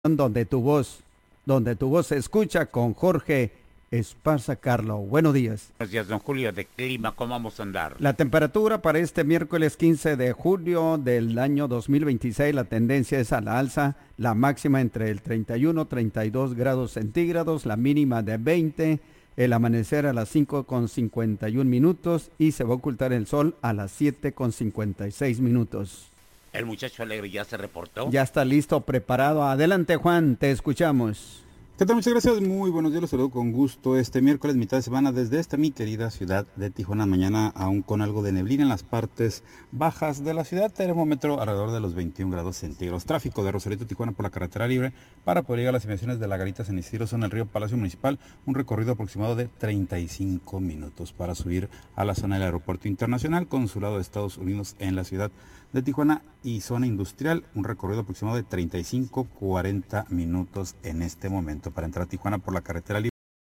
donde tu voz se escucha con Jorge Esparza Carlo. Buenos días. Buenos días, don Julio. De clima, ¿cómo vamos a andar? La temperatura para este miércoles 15 de julio del año 2026, la tendencia es a la alza, la máxima entre el 31 y 32 grados centígrados, la mínima de 20, el amanecer a las 5:51 y se va a ocultar el sol a las 7:56. ¿El muchacho alegre ya se reportó? Ya está listo, preparado. Adelante, Juan, te escuchamos. ¿Qué tal? Muchas gracias, muy buenos días, los saludo con gusto este miércoles, mitad de semana, desde esta mi querida ciudad de Tijuana. Mañana aún con algo de neblina en las partes bajas de la ciudad, termómetro alrededor de los 21 grados centígrados. Tráfico de Rosarito, Tijuana por la carretera libre para poder llegar a las inmediaciones de la Garita San Isidro, zona del río Palacio Municipal, un recorrido aproximado de 35 minutos para subir a la zona del Aeropuerto Internacional, Consulado de Estados Unidos en la ciudad de Tijuana y zona industrial, un recorrido aproximado de 35-40 minutos en este momento. Para entrar a Tijuana por la carretera libre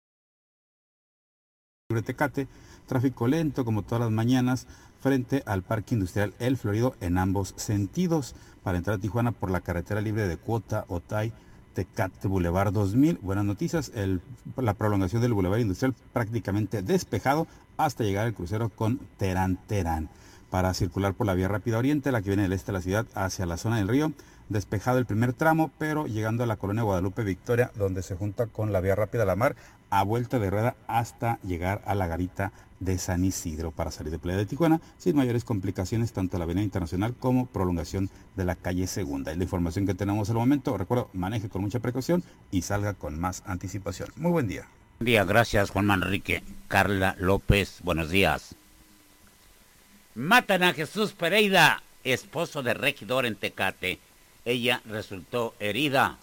Tecate, tráfico lento como todas las mañanas frente al Parque Industrial El Florido en ambos sentidos. Para entrar a Tijuana por la carretera libre de Cuota, Otay, Tecate Boulevard 2000. Buenas noticias, la prolongación del Boulevard Industrial prácticamente despejado hasta llegar al crucero con Terán Terán. Para circular por la vía rápida oriente, la que viene del este de la ciudad hacia la zona del río, despejado el primer tramo, pero llegando a la colonia Guadalupe Victoria, donde se junta con la vía rápida La Mar, a vuelta de rueda hasta llegar a la garita de San Isidro para salir de Playa de Tijuana, sin mayores complicaciones, tanto la avenida Internacional como prolongación de la calle Segunda. Es la información que tenemos al momento. Recuerdo, maneje con mucha precaución y salga con más anticipación. Muy buen día. Buen día, gracias Juan Manrique. Carla López, buenos días. Matan a Jesús Pereira, esposo de regidor en Tecate. Ella resultó herida.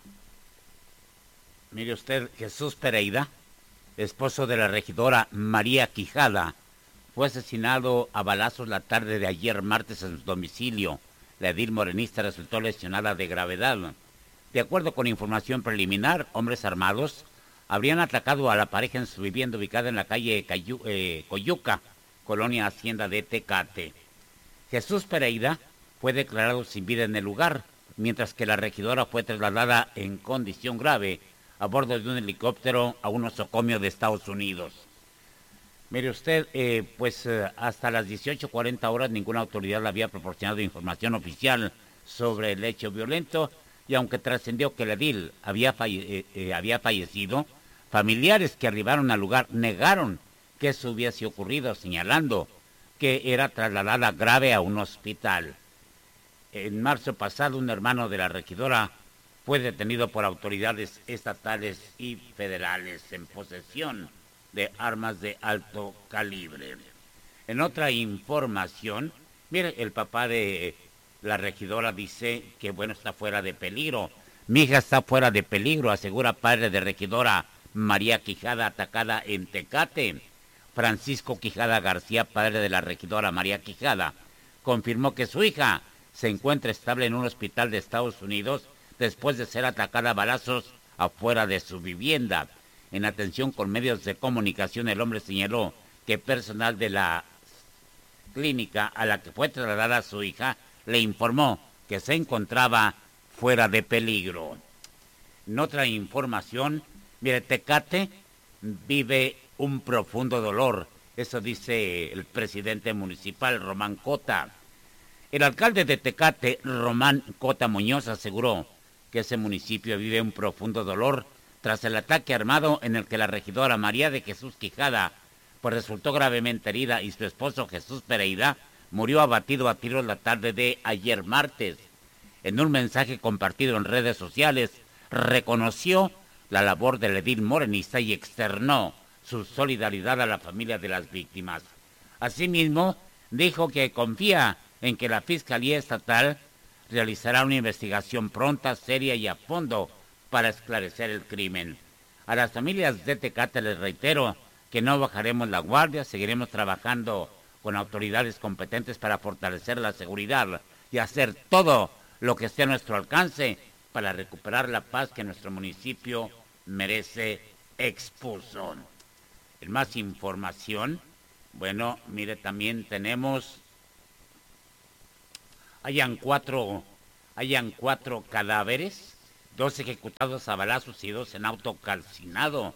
Mire usted, Jesús Pereira, esposo de la regidora María Quijada, fue asesinado a balazos la tarde de ayer martes en su domicilio. La edil morenista resultó lesionada de gravedad. De acuerdo con información preliminar, hombres armados habrían atacado a la pareja en su vivienda ubicada en la calle Coyuca, colonia Hacienda de Tecate. Jesús Pereira fue declarado sin vida en el lugar, mientras que la regidora fue trasladada en condición grave a bordo de un helicóptero a un nosocomio de Estados Unidos. Mire usted, hasta las 18:40 horas ninguna autoridad le había proporcionado información oficial sobre el hecho violento, y aunque trascendió que el edil había fallecido, familiares que arribaron al lugar negaron que eso hubiese ocurrido, señalando que era trasladada grave a un hospital. En marzo pasado, un hermano de la regidora fue detenido por autoridades estatales y federales en posesión de armas de alto calibre. En otra información, mire, el papá de la regidora dice que, está fuera de peligro. Mi hija está fuera de peligro, asegura padre de regidora María Quijada, atacada en Tecate. Francisco Quijada García, padre de la regidora María Quijada, confirmó que su hija se encuentra estable en un hospital de Estados Unidos después de ser atacada a balazos afuera de su vivienda. En atención con medios de comunicación, el hombre señaló que personal de la clínica a la que fue trasladada a su hija le informó que se encontraba fuera de peligro. En otra información, mire, Tecate vive un profundo dolor. Eso dice el presidente municipal, Román Cota. El alcalde de Tecate, Román Cota Muñoz, aseguró que ese municipio vive un profundo dolor tras el ataque armado en el que la regidora María de Jesús Quijada resultó gravemente herida y su esposo Jesús Pereira murió abatido a tiros la tarde de ayer martes. En un mensaje compartido en redes sociales, reconoció la labor del edil morenista y externó su solidaridad a la familia de las víctimas. Asimismo, dijo que confía en que la Fiscalía Estatal realizará una investigación pronta, seria y a fondo para esclarecer el crimen. A las familias de Tecate les reitero que no bajaremos la guardia, seguiremos trabajando con autoridades competentes para fortalecer la seguridad y hacer todo lo que esté a nuestro alcance para recuperar la paz que nuestro municipio merece, expuso. En más información, mire, también tenemos, hayan cuatro cadáveres 2 ejecutados a balazos y 2 en auto calcinado.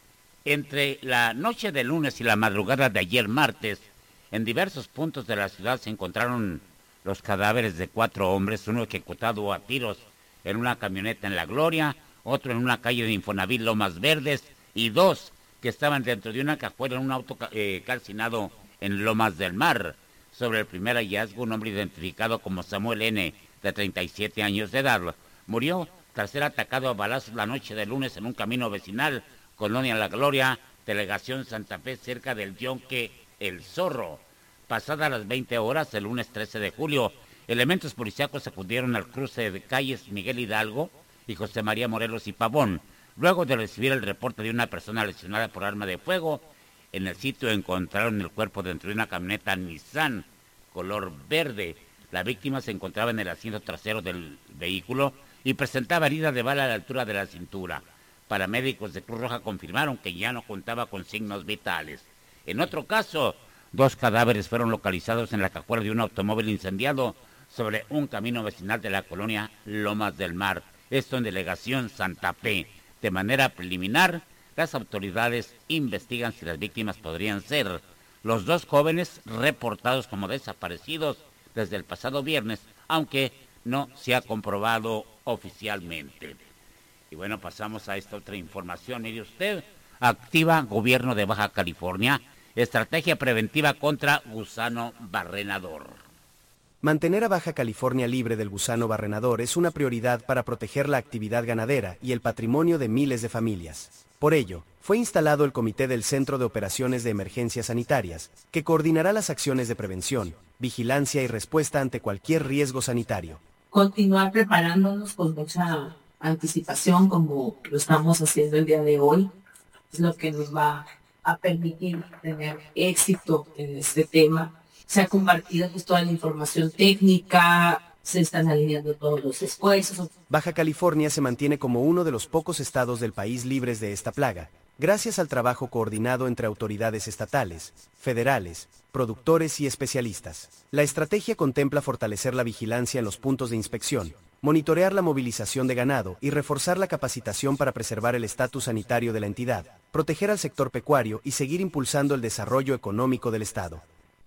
Entre la noche de lunes y la madrugada de ayer martes, en diversos puntos de la ciudad se encontraron los cadáveres de 4 hombres, uno ejecutado a tiros en una camioneta en La Gloria, otro en una calle de Infonavit Lomas Verdes, y 2 que estaban dentro de una cajuela en un auto calcinado en Lomas del Mar. Sobre el primer hallazgo, un hombre identificado como Samuel N., de 37 años de edad, murió tras ser atacado a balazos la noche de lunes en un camino vecinal, Colonia La Gloria, Delegación Santa Fe, cerca del Yonque El Zorro. Pasadas las 20 horas, el lunes 13 de julio, elementos policíacos acudieron al cruce de calles Miguel Hidalgo y José María Morelos y Pavón. Luego de recibir el reporte de una persona lesionada por arma de fuego, en el sitio encontraron el cuerpo dentro de una camioneta Nissan color verde. La víctima se encontraba en el asiento trasero del vehículo y presentaba herida de bala a la altura de la cintura. Paramédicos de Cruz Roja confirmaron que ya no contaba con signos vitales. En otro caso, 2 cadáveres fueron localizados en la cajuela de un automóvil incendiado sobre un camino vecinal de la colonia Lomas del Mar, esto en Delegación Santa Fe. De manera preliminar, las autoridades investigan si las víctimas podrían ser los 2 jóvenes reportados como desaparecidos desde el pasado viernes, aunque no se ha comprobado oficialmente. Y bueno, pasamos a esta otra información. Mire usted, activa Gobierno de Baja California estrategia preventiva contra gusano barrenador. Mantener a Baja California libre del gusano barrenador es una prioridad para proteger la actividad ganadera y el patrimonio de miles de familias. Por ello, fue instalado el Comité del Centro de Operaciones de Emergencias Sanitarias, que coordinará las acciones de prevención, vigilancia y respuesta ante cualquier riesgo sanitario. Continuar preparándonos con mucha anticipación, como lo estamos haciendo el día de hoy, es lo que nos va a permitir tener éxito en este tema. Se ha compartido pues toda la información técnica, se están alineando todos los esfuerzos. Baja California se mantiene como uno de los pocos estados del país libres de esta plaga, gracias al trabajo coordinado entre autoridades estatales, federales, productores y especialistas. La estrategia contempla fortalecer la vigilancia en los puntos de inspección, monitorear la movilización de ganado y reforzar la capacitación para preservar el estatus sanitario de la entidad, proteger al sector pecuario y seguir impulsando el desarrollo económico del estado.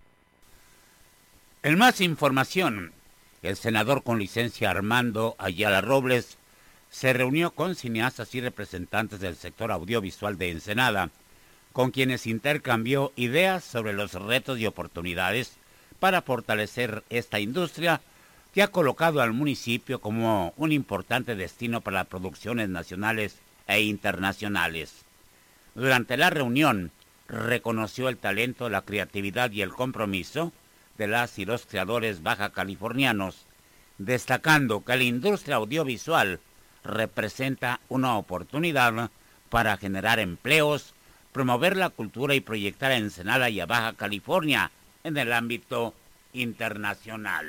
En más información, el senador con licencia Armando Ayala Robles se reunió con cineastas y representantes del sector audiovisual de Ensenada, con quienes intercambió ideas sobre los retos y oportunidades para fortalecer esta industria que ha colocado al municipio como un importante destino para las producciones nacionales e internacionales. Durante la reunión, reconoció el talento, la creatividad y el compromiso de las y los creadores baja californianos, destacando que la industria audiovisual representa una oportunidad para generar empleos, promover la cultura y proyectar a Ensenada y a Baja California en el ámbito internacional.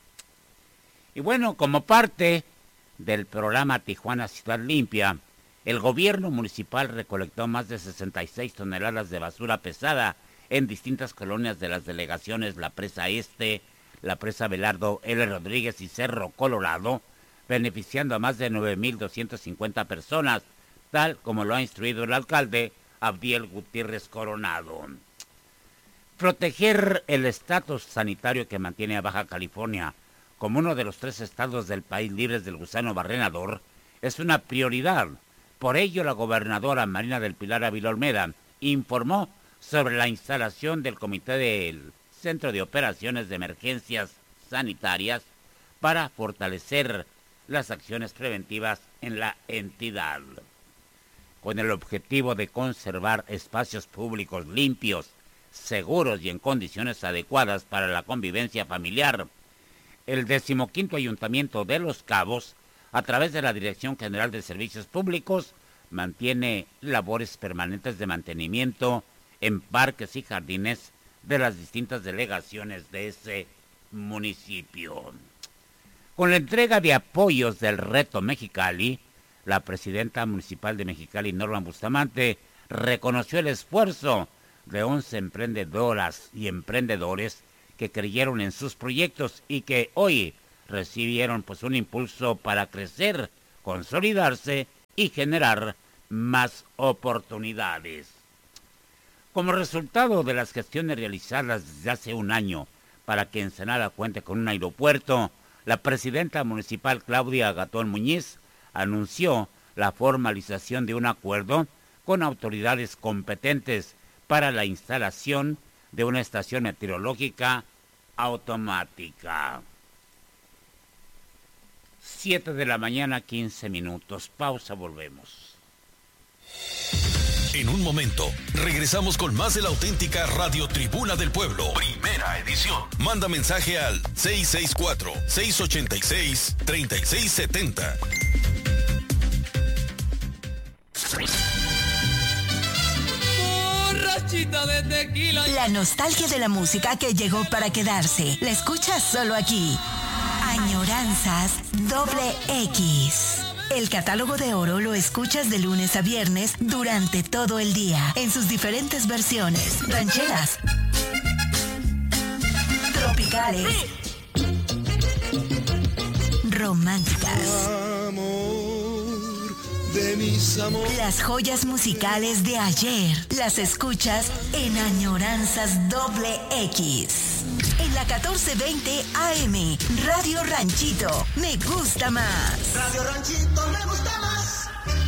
Y bueno, como parte del programa Tijuana Ciudad Limpia, el gobierno municipal recolectó más de 66 toneladas de basura pesada en distintas colonias de las delegaciones La Presa Este, La Presa Belardo L. Rodríguez y Cerro Colorado, beneficiando a más de 9,250 personas, tal como lo ha instruido el alcalde Abdiel Gutiérrez Coronado. Proteger el estatus sanitario que mantiene a Baja California como uno de los 3 estados del país libres del gusano barrenador es una prioridad. Por ello, la gobernadora Marina del Pilar Ávila Olmeda informó sobre la instalación del Comité del Centro de Operaciones de Emergencias Sanitarias para fortalecer las acciones preventivas en la entidad. Con el objetivo de conservar espacios públicos limpios, seguros y en condiciones adecuadas para la convivencia familiar, el 15º Ayuntamiento de Los Cabos, a través de la Dirección General de Servicios Públicos, mantiene labores permanentes de mantenimiento en parques y jardines de las distintas delegaciones de ese municipio. Con la entrega de apoyos del Reto Mexicali, la presidenta municipal de Mexicali, Norma Bustamante, reconoció el esfuerzo de 11 emprendedoras y emprendedores que creyeron en sus proyectos y que hoy recibieron un impulso para crecer consolidarse y generar más oportunidades. Como resultado de las gestiones realizadas desde hace un año para que Ensenada cuente con un aeropuerto, la presidenta municipal Claudia Gatón Muñiz anunció la formalización de un acuerdo con autoridades competentes para la instalación de una estación meteorológica automática. 7 de la mañana, 15 minutos. Pausa, volvemos. En un momento, regresamos con más de la auténtica Radio Tribuna del Pueblo. Primera edición. Manda mensaje al 664-686-3670. De tequila. La nostalgia de la música que llegó para quedarse. La escuchas solo aquí. Añoranzas XX. El catálogo de oro lo escuchas de lunes a viernes durante todo el día, en sus diferentes versiones. Rancheras, tropicales, románticas. De mis amores. Las joyas musicales de ayer las escuchas en Añoranzas XX. En la 1420 AM, Radio Ranchito, me gusta más. Radio Ranchito, me gusta más.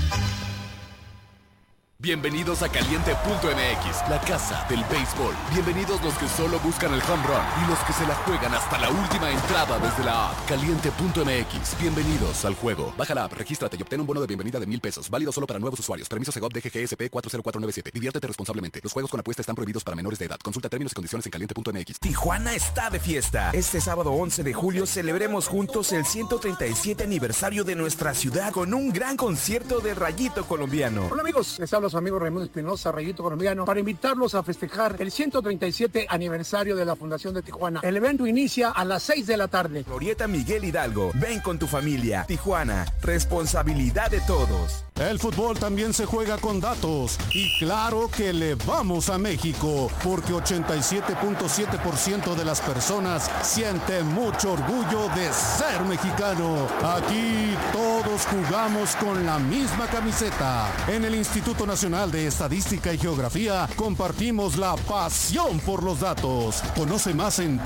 Bienvenidos a Caliente.mx, la casa del béisbol. Bienvenidos los que solo buscan el home run y los que se la juegan hasta la última entrada desde la app. Caliente.mx, bienvenidos al juego. Baja la app, regístrate y obtén un bono de bienvenida de $1,000. Válido solo para nuevos usuarios. Permiso Segov DGGSP 40497. Diviértete responsablemente. Los juegos con apuesta están prohibidos para menores de edad. Consulta términos y condiciones en Caliente.mx. Tijuana está de fiesta. Este sábado 11 de julio celebremos juntos el 137 aniversario de nuestra ciudad con un gran concierto de Rayito Colombiano. Hola amigos, les habla su amigo Raimundo Espinosa, Rayito Colombiano, para invitarlos a festejar el 137 aniversario de la Fundación de Tijuana. El evento inicia a las 6 de la tarde. Glorieta Miguel Hidalgo, ven con tu familia. Tijuana, responsabilidad de todos. El fútbol también se juega con datos y claro que le vamos a México porque 87.7% de las personas siente mucho orgullo de ser mexicano. Aquí todos jugamos con la misma camiseta. En el Instituto Nacional de Estadística y Geografía compartimos la pasión por los datos. Conoce más en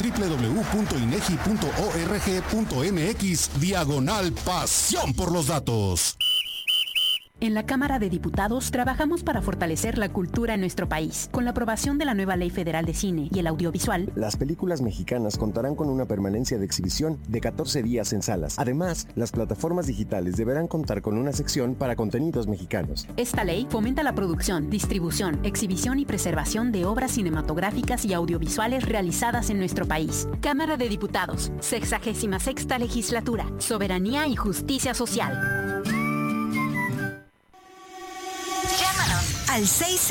www.inegi.org.mx/pasión por los datos. En la Cámara de Diputados trabajamos para fortalecer la cultura en nuestro país. Con la aprobación de la nueva Ley Federal de Cine y el Audiovisual, las películas mexicanas contarán con una permanencia de exhibición de 14 días en salas. Además, las plataformas digitales deberán contar con una sección para contenidos mexicanos. Esta ley fomenta la producción, distribución, exhibición y preservación de obras cinematográficas y audiovisuales realizadas en nuestro país. Cámara de Diputados, 66ª Legislatura, Soberanía y Justicia Social. Al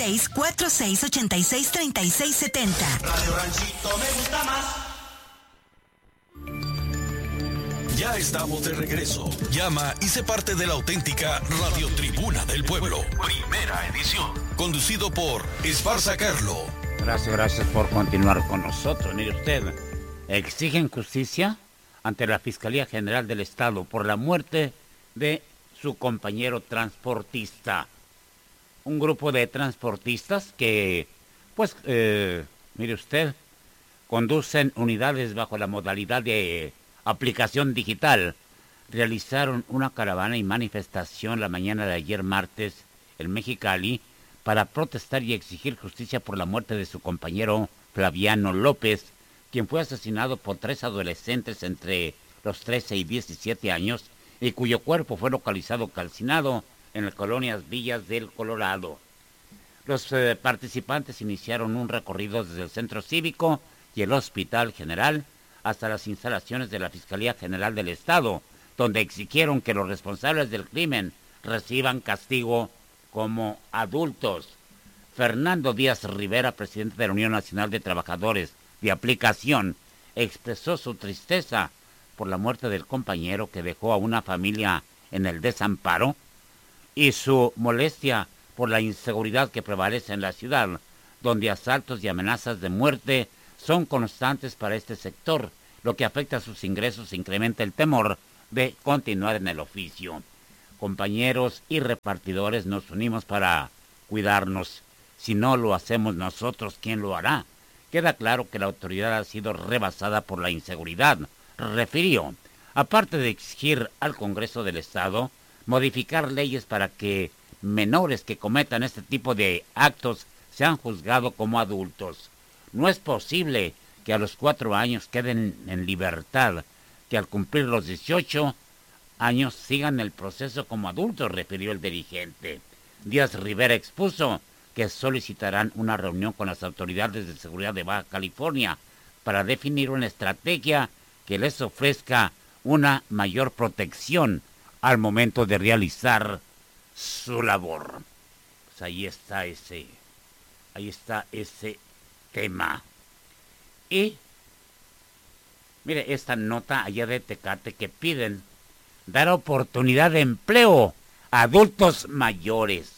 6646863670. Radio Ranchito me gusta más. Ya estamos de regreso. Llama y sé parte de la auténtica Radio Tribuna del Pueblo. Primera edición. Conducido por Esparza Carlo. Gracias por continuar con nosotros. Mire usted, exigen justicia ante la Fiscalía General del Estado por la muerte de su compañero transportista. Un grupo de transportistas que, mire usted, conducen unidades bajo la modalidad de aplicación digital, realizaron una caravana y manifestación la mañana de ayer martes en Mexicali para protestar y exigir justicia por la muerte de su compañero Flaviano López, quien fue asesinado por 3 adolescentes entre los 13 y 17 años y cuyo cuerpo fue localizado calcinado en las colonias Villas del Colorado. Los participantes iniciaron un recorrido desde el Centro Cívico y el Hospital General hasta las instalaciones de la Fiscalía General del Estado, donde exigieron que los responsables del crimen reciban castigo como adultos. Fernando Díaz Rivera, presidente de la Unión Nacional de Trabajadores de Aplicación, expresó su tristeza por la muerte del compañero que dejó a una familia en el desamparo y su molestia por la inseguridad que prevalece en la ciudad, donde asaltos y amenazas de muerte son constantes para este sector, lo que afecta a sus ingresos e incrementa el temor de continuar en el oficio. compañeros y repartidores nos unimos para cuidarnos. Si no lo hacemos nosotros, ¿quién lo hará? Queda claro que la autoridad ha sido rebasada por la inseguridad, refirió. Aparte de exigir al Congreso del Estado modificar leyes para que menores que cometan este tipo de actos sean juzgados como adultos. No es posible que a los 4 años queden en libertad, que al cumplir los 18 años sigan el proceso como adultos, refirió el dirigente. Díaz Rivera expuso que solicitarán una reunión con las autoridades de seguridad de Baja California para definir una estrategia que les ofrezca una mayor protección al momento de realizar su labor. Pues ahí está ese tema. Y mire esta nota allá de Tecate que piden dar oportunidad de empleo a adultos mayores.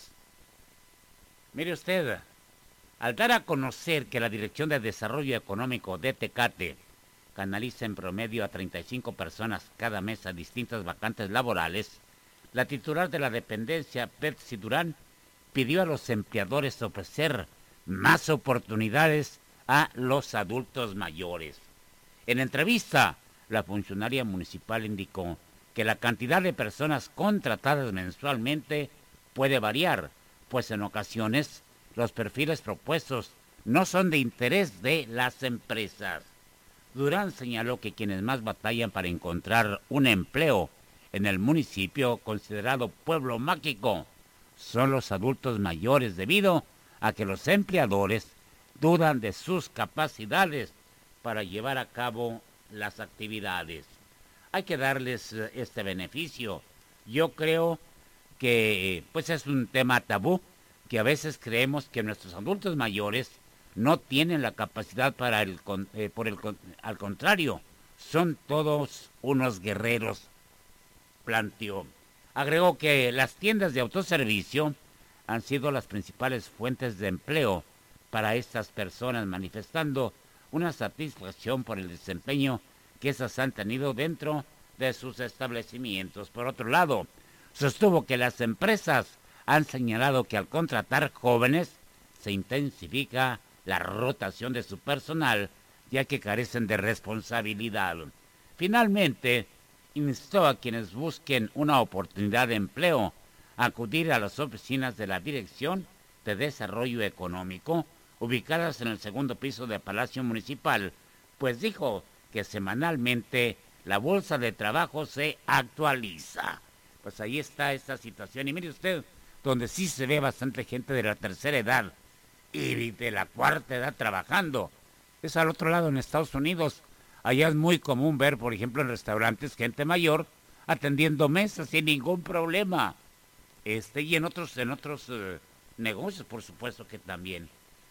Mire usted, al dar a conocer que la Dirección de Desarrollo Económico de Tecate canaliza en promedio a 35 personas cada mes a distintas vacantes laborales, la titular de la dependencia, Betsy Durán, pidió a los empleadores ofrecer más oportunidades a los adultos mayores. En entrevista, la funcionaria municipal indicó que la cantidad de personas contratadas mensualmente puede variar, pues en ocasiones los perfiles propuestos no son de interés de las empresas. Durán señaló que quienes más batallan para encontrar un empleo en el municipio considerado pueblo mágico son los adultos mayores, debido a que los empleadores dudan de sus capacidades para llevar a cabo las actividades. Hay que darles este beneficio. Yo creo que pues es un tema tabú, que a veces creemos que nuestros adultos mayores no tienen la capacidad para al contrario, son todos unos guerreros, planteó. Agregó que las tiendas de autoservicio han sido las principales fuentes de empleo para estas personas, manifestando una satisfacción por el desempeño que esas han tenido dentro de sus establecimientos. Por otro lado, sostuvo que las empresas han señalado que al contratar jóvenes se intensifica la rotación de su personal, ya que carecen de responsabilidad. Finalmente, instó a quienes busquen una oportunidad de empleo a acudir a las oficinas de la Dirección de Desarrollo Económico, ubicadas en el segundo piso del Palacio Municipal, pues dijo que semanalmente la bolsa de trabajo se actualiza. Pues ahí está esta situación. Y mire usted, donde sí se ve bastante gente de la tercera edad y de la cuarta edad trabajando, es al otro lado en Estados Unidos. Allá es muy común ver, por ejemplo, en restaurantes, gente mayor atendiendo mesas sin ningún problema. Y en otros negocios, por supuesto que también.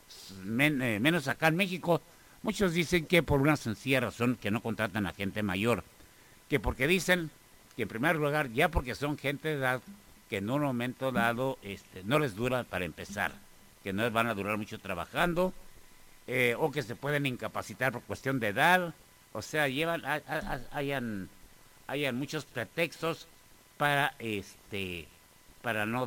Menos acá en México. Muchos dicen que por una sencilla razón que no contratan a gente mayor, que porque dicen que en primer lugar, ya porque son gente de edad que en un momento dado no les dura para empezar, que no les van a durar mucho trabajando, o que se pueden incapacitar por cuestión de edad. O sea, hayan muchos pretextos para no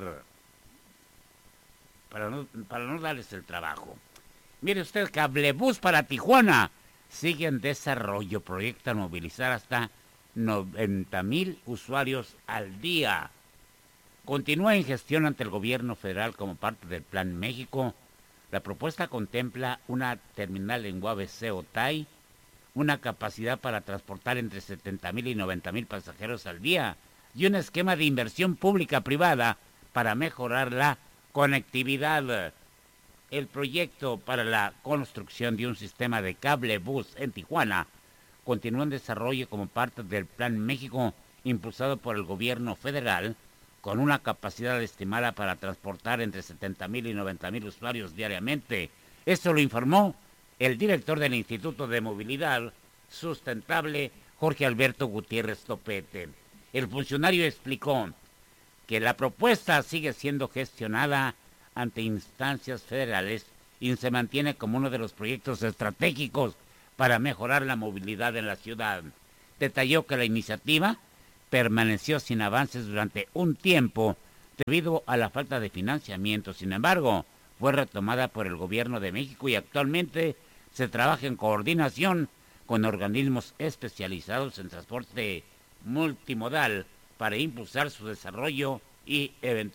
darles el trabajo. Mire usted, Cablebús para Tijuana sigue en desarrollo, proyectan movilizar hasta 90,000 usuarios al día. Continúa en gestión ante el gobierno federal como parte del Plan México. La propuesta contempla una terminal en UABC Otay, una capacidad para transportar entre 70,000 y 90,000 pasajeros al día y un esquema de inversión pública-privada para mejorar la conectividad. El proyecto para la construcción de un sistema de cablebús en Tijuana continúa en desarrollo como parte del Plan México impulsado por el gobierno federal, con una capacidad estimada para transportar entre 70,000 y 90,000 usuarios diariamente. Esto lo informó el director del Instituto de Movilidad Sustentable, Jorge Alberto Gutiérrez Topete. El funcionario explicó que la propuesta sigue siendo gestionada ante instancias federales y se mantiene como uno de los proyectos estratégicos para mejorar la movilidad en la ciudad. Detalló que la iniciativa permaneció sin avances durante un tiempo debido a la falta de financiamiento. Sin embargo, fue retomada por el Gobierno de México y actualmente se trabaja en coordinación con organismos especializados en transporte multimodal para impulsar su desarrollo y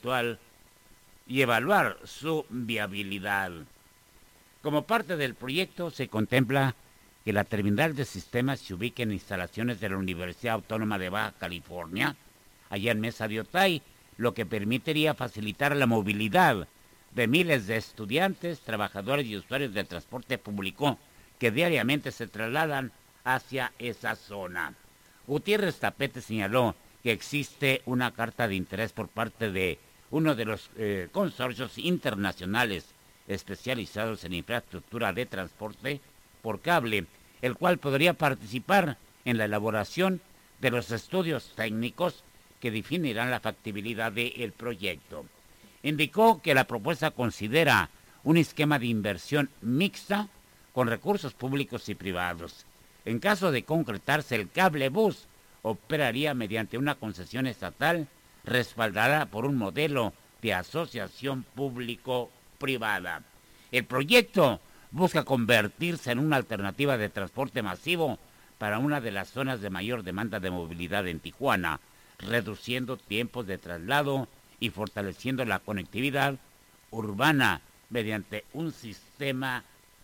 evaluar su viabilidad. Como parte del proyecto se contempla que la terminal de sistemas se ubique en instalaciones de la Universidad Autónoma de Baja California, allá en Mesa de Otay, lo que permitiría facilitar la movilidad de miles de estudiantes, trabajadores y usuarios del transporte público que diariamente se trasladan hacia esa zona. Gutiérrez Tapete señaló que existe una carta de interés por parte de uno de los consorcios internacionales especializados en infraestructura de transporte por cable, el cual podría participar en la elaboración de los estudios técnicos que definirán la factibilidad del proyecto. Indicó que la propuesta considera un esquema de inversión mixta con recursos públicos y privados. En caso de concretarse, el cablebús operaría mediante una concesión estatal respaldada por un modelo de asociación público-privada. El proyecto busca convertirse en una alternativa de transporte masivo para una de las zonas de mayor demanda de movilidad en Tijuana, reduciendo tiempos de traslado y fortaleciendo la conectividad urbana mediante un sistema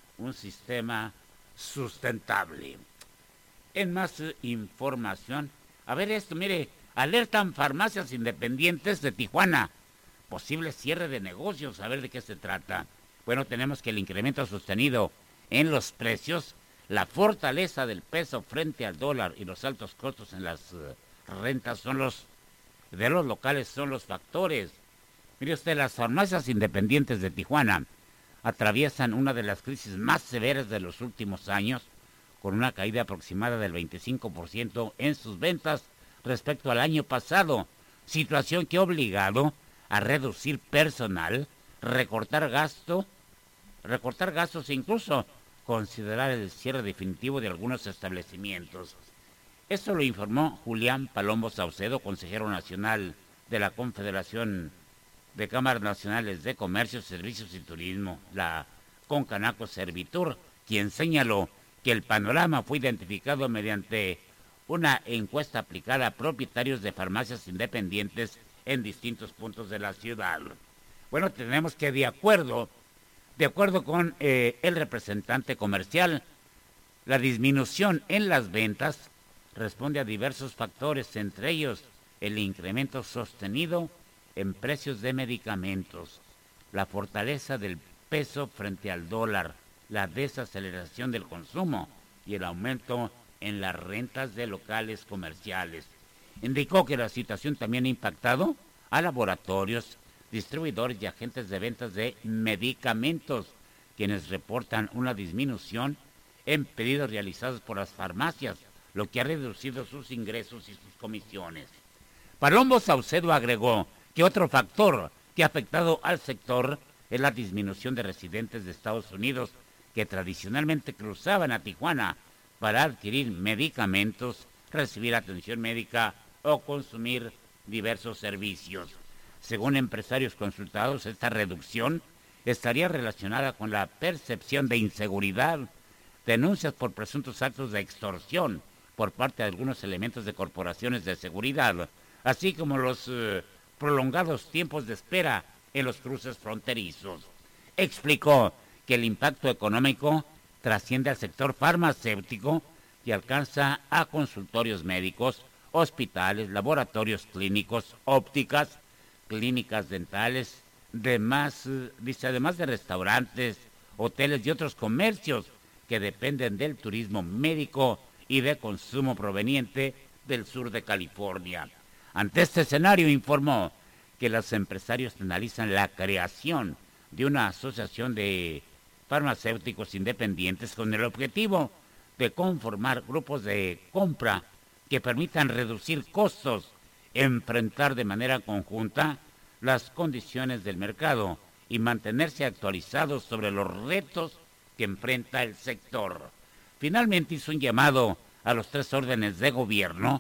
sustentable. En más información, a ver esto, mire, alertan farmacias independientes de Tijuana, posible cierre de negocios, a ver de qué se trata. Bueno, tenemos que el incremento sostenido en los precios, la fortaleza del peso frente al dólar y los altos costos en las rentas de los locales son los factores. Mire usted, las farmacias independientes de Tijuana atraviesan una de las crisis más severas de los últimos años, con una caída aproximada del 25% en sus ventas respecto al año pasado, situación que ha obligado a reducir personal, recortar gastos e incluso considerar el cierre definitivo de algunos establecimientos. Esto lo informó Julián Palombo Saucedo, consejero nacional de la Confederación de Cámaras Nacionales de Comercio, Servicios y Turismo, la Concanaco Servitur, quien señaló que el panorama fue identificado mediante una encuesta aplicada a propietarios de farmacias independientes en distintos puntos de la ciudad. Bueno, tenemos que de acuerdo con el representante comercial, la disminución en las ventas responde a diversos factores, entre ellos el incremento sostenido en precios de medicamentos, la fortaleza del peso frente al dólar, la desaceleración del consumo y el aumento en las rentas de locales comerciales. Indicó que la situación también ha impactado a laboratorios, distribuidores y agentes de ventas de medicamentos, quienes reportan una disminución en pedidos realizados por las farmacias, lo que ha reducido sus ingresos y sus comisiones. Palombo Saucedo agregó que otro factor que ha afectado al sector es la disminución de residentes de Estados Unidos que tradicionalmente cruzaban a Tijuana para adquirir medicamentos, recibir atención médica o consumir diversos servicios. Según empresarios consultados, esta reducción estaría relacionada con la percepción de inseguridad, denuncias por presuntos actos de extorsión por parte de algunos elementos de corporaciones de seguridad, así como los prolongados tiempos de espera en los cruces fronterizos. Explicó que el impacto económico trasciende al sector farmacéutico y alcanza a consultorios médicos, hospitales, laboratorios clínicos, ópticas, clínicas dentales, además de restaurantes, hoteles y otros comercios que dependen del turismo médico y de consumo proveniente del sur de California. Ante este escenario informó que los empresarios analizan la creación de una asociación de farmacéuticos independientes con el objetivo de conformar grupos de compra que permitan reducir costos, enfrentar de manera conjunta las condiciones del mercado y mantenerse actualizados sobre los retos que enfrenta el sector. Finalmente hizo un llamado a los tres órdenes de gobierno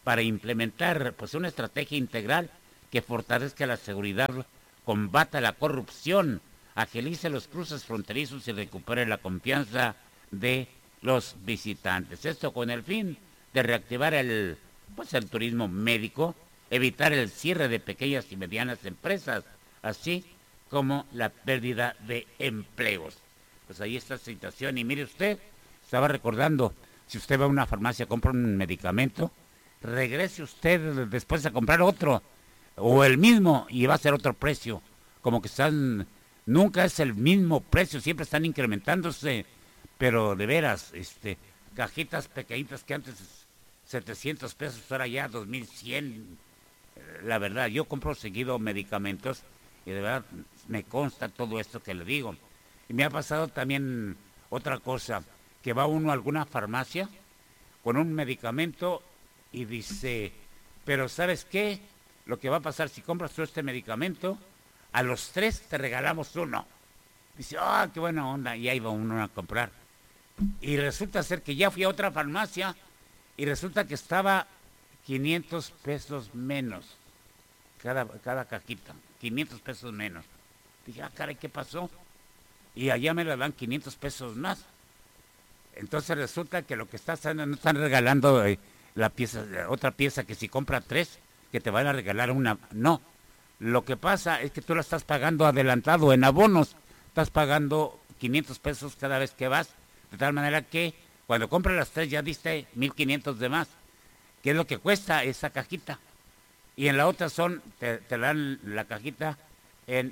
para implementar pues una estrategia integral que fortalezca la seguridad, combata la corrupción, agilice los cruces fronterizos y recupere la confianza de los visitantes. Esto con el fin de reactivar el turismo médico, evitar el cierre de pequeñas y medianas empresas, así como la pérdida de empleos. Pues ahí está la situación. Y mire usted, estaba recordando, si usted va a una farmacia, compra un medicamento, regrese usted después a comprar otro, o el mismo, y va a ser otro precio. Como que nunca es el mismo precio, siempre están incrementándose, pero de veras, cajitas pequeñitas que antes 700 pesos, ahora ya 2,100. La verdad, yo compro seguido medicamentos y de verdad me consta todo esto que le digo. Y me ha pasado también otra cosa, que va uno a alguna farmacia con un medicamento y dice, pero ¿sabes qué? Lo que va a pasar si compras tú este medicamento, a los 3 te regalamos uno. Dice, qué buena onda, y ahí va uno a comprar. Y resulta ser que ya fui a otra farmacia y resulta que estaba 500 pesos menos cada cajita, 500 pesos menos. Dije, caray, ¿qué pasó? Y allá me la dan 500 pesos más. Entonces resulta que lo que está haciendo, no están regalando otra pieza que si compra 3, que te van a regalar una. No, lo que pasa es que tú la estás pagando adelantado en abonos, estás pagando 500 pesos cada vez que vas, de tal manera que cuando compras las 3 ya diste 1,500 de más, que es lo que cuesta esa cajita. Y en la otra te dan la cajita en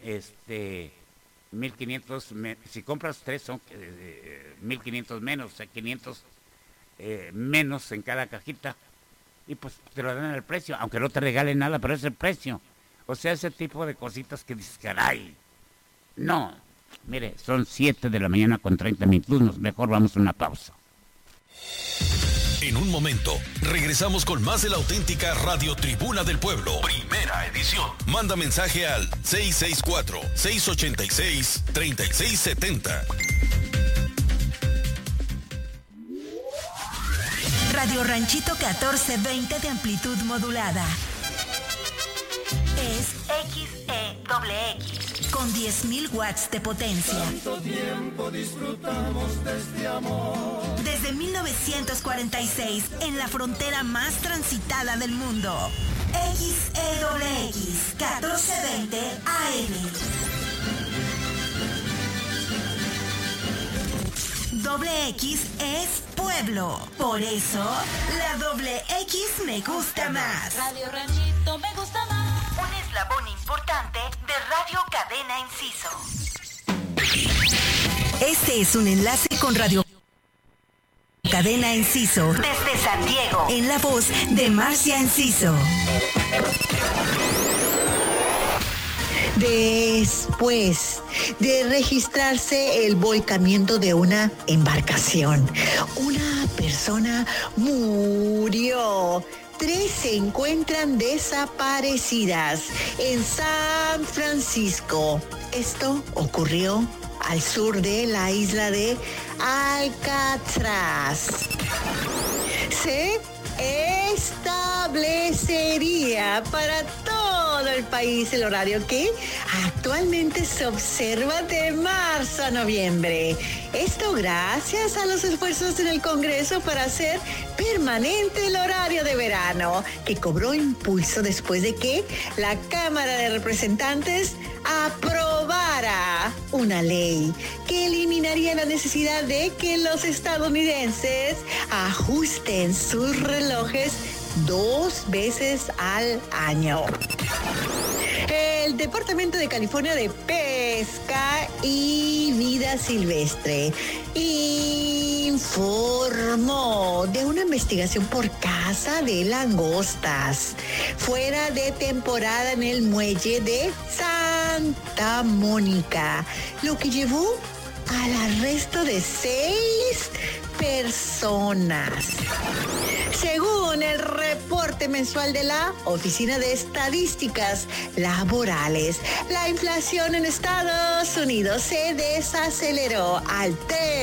1,500, si compras 3 son 1,500 menos, o sea, 500 menos en cada cajita. Y pues te lo dan al precio, aunque no te regalen nada, pero es el precio. O sea, ese tipo de cositas que dices, caray, no. Mire, son 7 de la mañana con 30 minutos, mejor vamos a una pausa. En un momento, regresamos con más de la auténtica Radio Tribuna del Pueblo, primera edición. Manda mensaje al 664-686-3670. Radio Ranchito 1420 de amplitud modulada. Es XEXX con 10,000 watts de potencia. ¿Cuánto tiempo disfrutamos de este amor? Desde 1946, en la frontera más transitada del mundo. XEXX 1420 AM. Doble X es pueblo. Por eso, la doble X me gusta más. Radio Ranchito me gusta más. Un eslabón importante de Radio Cadena Enciso. Este es un enlace con Radio Cadena Enciso. Desde San Diego. En la voz de Marcia Enciso. Después de registrarse el volcamiento de una embarcación, una persona murió. 3 se encuentran desaparecidas en San Francisco. Esto ocurrió al sur de la isla de Alcatraz. Se establecería para todo el país el horario que actualmente se observa de marzo a noviembre. Esto gracias a los esfuerzos en el Congreso para hacer permanente el horario de verano, que cobró impulso después de que la Cámara de Representantes aprobara una ley que eliminaría la necesidad de que los estadounidenses ajusten sus relojes 2 veces al año. El Departamento de California de Pesca y Vida Silvestre informó de una investigación por caza de langostas fuera de temporada en el muelle de Santa Mónica, lo que llevó al arresto de 6 personas. Según el reporte mensual de la Oficina de Estadísticas Laborales, la inflación en Estados Unidos se desaceleró al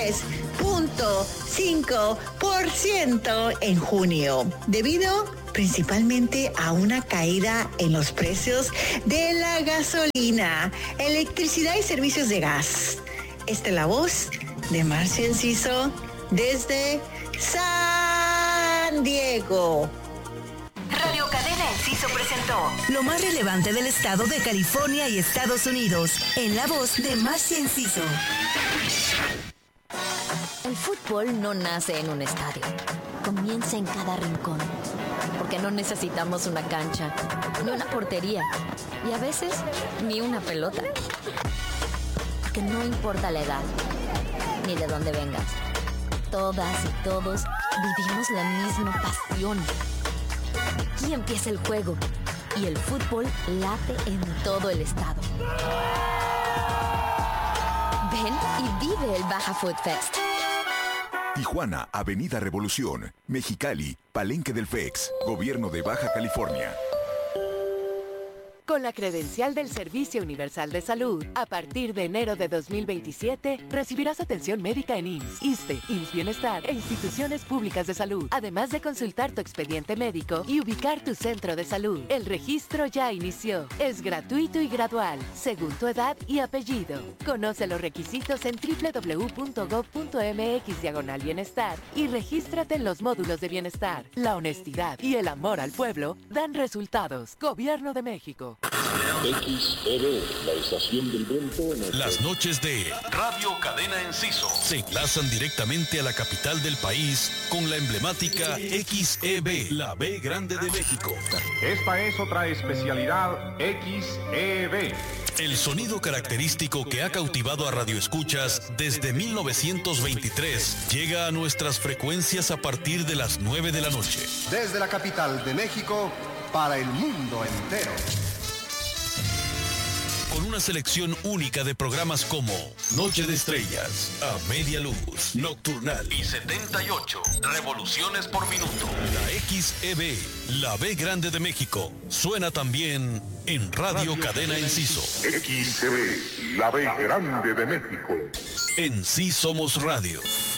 3.5% en junio, debido principalmente a una caída en los precios de la gasolina, electricidad y servicios de gas. Esta es la voz de Marcia Enciso desde San Diego. Radio Cadena Enciso presentó lo más relevante del estado de California y Estados Unidos, en la voz de Marcia Enciso. El fútbol no nace en un estadio, comienza en cada rincón, porque no necesitamos una cancha, ni una portería, y a veces ni una pelota. Porque no importa la edad, ni de dónde vengas, todas y todos vivimos la misma pasión. Aquí empieza el juego, y el fútbol late en todo el estado. Ven y vive el Baja Food Fest. Tijuana, Avenida Revolución, Mexicali, Palenque del FEX, Gobierno de Baja California. Con la credencial del Servicio Universal de Salud, a partir de enero de 2027, recibirás atención médica en IMSS, ISSSTE, IMSS Bienestar e instituciones públicas de salud, además de consultar tu expediente médico y ubicar tu centro de salud. El registro ya inició. Es gratuito y gradual, según tu edad y apellido. Conoce los requisitos en www.gov.mx/bienestar y regístrate en los módulos de bienestar. La honestidad y el amor al pueblo dan resultados. Gobierno de México. XEB, la estación del viento. Las noches de Radio Cadena Enciso se enlazan directamente a la capital del país con la emblemática XEB, la B Grande de México. Esta es otra especialidad XEB. El sonido característico que ha cautivado a radioescuchas desde 1923 llega a nuestras frecuencias a partir de las 9 de la noche. Desde la capital de México para el mundo entero. Con una selección única de programas como Noche de Estrellas, A Media Luz, Nocturnal y 78 revoluciones por minuto. La XEB, la B Grande de México, suena también en Radio Cadena Enciso. XEB, la B Grande de México. En Sí Somos Radio.